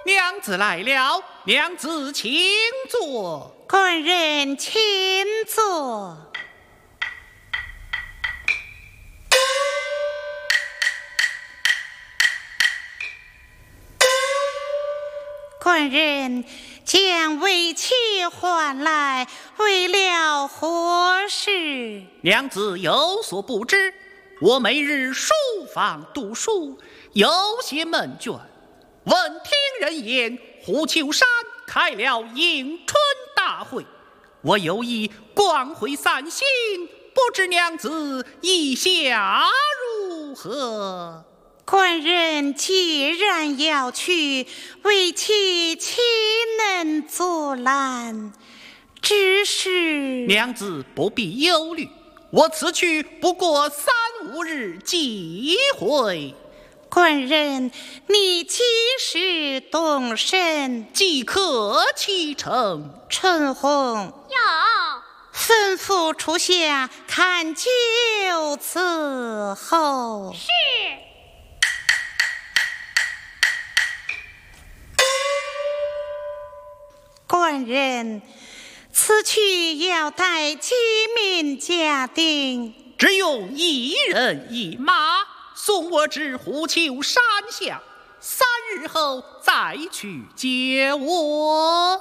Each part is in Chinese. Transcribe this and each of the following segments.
娘子来了，娘子请坐。 官人请坐。官人将为妻唤来，为了何事？ 娘子有所不知，我每日书房读书，有些闷倦。闻听人言，虎丘山开了迎春大会，我有意光会散心，不知娘子意下如何？ 官人既然要去，为妻岂能阻拦？只是娘子不必忧虑，我此去不过3、5日即回。 官人，你几时动身？ 即刻启程。 春红， 要吩咐初夏看酒伺候。 是。 官人，此去要带几名家丁？ 只用1人1马，送我至虎丘山下，3日后再去接我。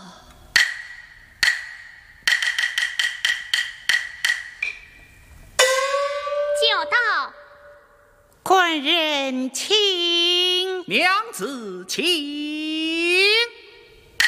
就到。 官人请。 娘子请。